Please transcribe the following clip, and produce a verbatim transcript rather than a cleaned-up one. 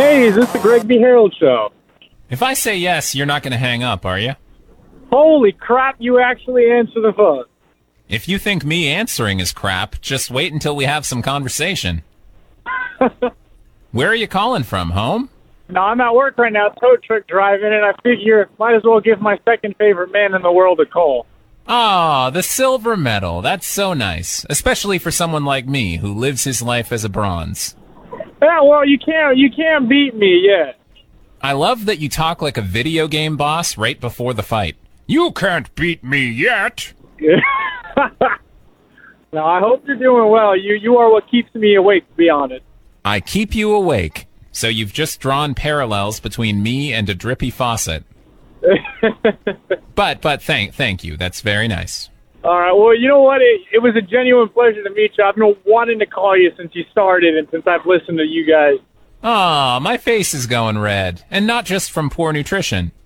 Hey, is this the Greg B. Harold Show? If I say yes, you're not going to hang up, are you? Holy crap, you actually answer the phone. If you think me answering is crap, just wait until we have some conversation. Where are you calling from, home? No, I'm at work right now, tow truck driving, and I figure might as well give my second favorite man in the world a call. Ah, the silver medal. That's so nice, especially for someone like me who lives his life as a bronze. Yeah, well, you can't you can't beat me yet. I love that you talk like a video game boss right before the fight. You can't beat me yet. No, I hope you're doing well. You you are what keeps me awake, to be honest. I keep you awake. So you've just drawn parallels between me and a drippy faucet. but but thank thank you. That's very nice. All right. Well, you know what? It, it was a genuine pleasure to meet you. I've been wanting to call you since you started and since I've listened to you guys. Aw, my face is going red. And not just from poor nutrition.